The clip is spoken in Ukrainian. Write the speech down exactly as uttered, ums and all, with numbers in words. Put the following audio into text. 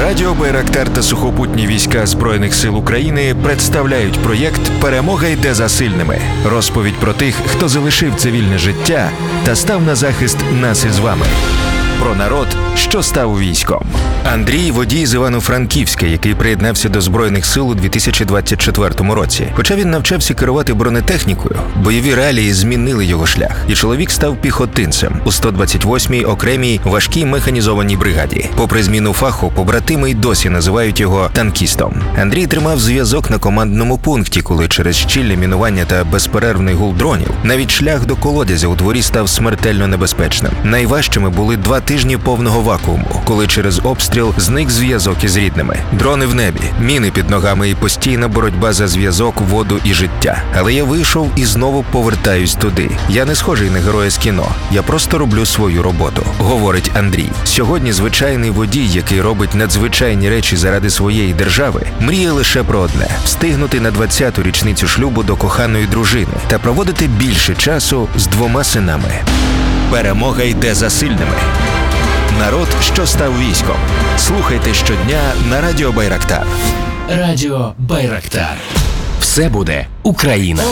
Радіо Байрактар та сухопутні війська Збройних сил України представляють проєкт «Перемога йде за сильними». Розповідь про тих, хто залишив цивільне життя та став на захист нас із вами. Про народ, що став військом. Андрій – водій з Івано-Франківська, який приєднався до Збройних сил у дві тисячі двадцять четвертому році. Хоча він навчався керувати бронетехнікою, бойові реалії змінили його шлях, і чоловік став піхотинцем у сто двадцять восьмій окремій важкій механізованій бригаді. Попри зміну фаху, побратими й досі називають його танкістом. Андрій тримав зв'язок на командному пункті, коли через щільне мінування та безперервний гул дронів навіть шлях до колодязя у дворі став смертельно небезпечним. Найважчими були два тижні повного вакууму, коли через обстріл зник зв'язок із рідними. Дрони в небі, міни під ногами і постійна боротьба за зв'язок, воду і життя. Але я вийшов і знову повертаюсь туди. Я не схожий на героя з кіно. Я просто роблю свою роботу, говорить Андрій. Сьогодні звичайний водій, який робить надзвичайні речі заради своєї держави, мріє лише про одне – встигнути на двадцяту річницю шлюбу до коханої дружини та проводити більше часу з двома синами. Перемога йде за сильними. Народ, що став військом. Слухайте щодня на Радіо Байрактар. Радіо Байрактар. Все буде Україна.